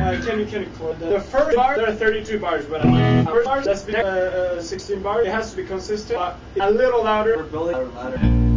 can you close the first bar? There are 32 bars, but the first bar, that's 16 bars. It has to be consistent, but a little louder. We're building louder.